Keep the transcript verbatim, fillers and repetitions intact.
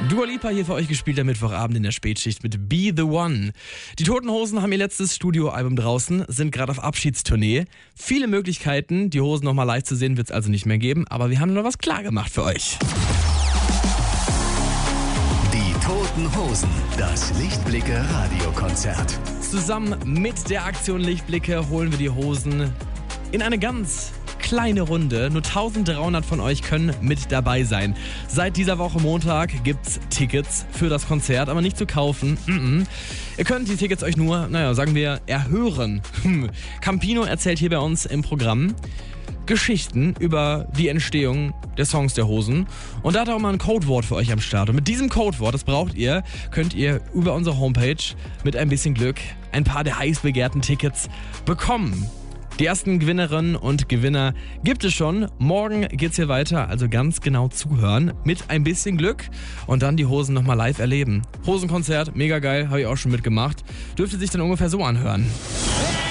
Dua Lipa hier für euch gespielt am Mittwochabend in der Spätschicht mit Be The One. Die Toten Hosen haben ihr letztes Studioalbum draußen, sind gerade auf Abschiedstournee. Viele Möglichkeiten, die Hosen nochmal live zu sehen, wird es also nicht mehr geben, aber wir haben noch was klar gemacht für euch. Die Toten Hosen, das Lichtblicke Radiokonzert. Zusammen mit der Aktion Lichtblicke holen wir die Hosen in eine ganz kleine Runde. Nur dreizehnhundert von euch können mit dabei sein. Seit dieser Woche Montag gibt's Tickets für das Konzert, aber nicht zu kaufen. Mm-mm. Ihr könnt die Tickets euch nur, naja, sagen wir, erhören. Campino erzählt hier bei uns im Programm Geschichten über die Entstehung der Songs der Hosen. Und da hat er auch mal ein Codewort für euch am Start. Und mit diesem Codewort, das braucht ihr, könnt ihr über unsere Homepage mit ein bisschen Glück ein paar der heiß begehrten Tickets bekommen. Die ersten Gewinnerinnen und Gewinner gibt es schon. Morgen geht's hier weiter, also ganz genau zuhören. Mit ein bisschen Glück und dann die Hosen nochmal live erleben. Hosenkonzert, mega geil, habe ich auch schon mitgemacht. Dürfte sich dann ungefähr so anhören.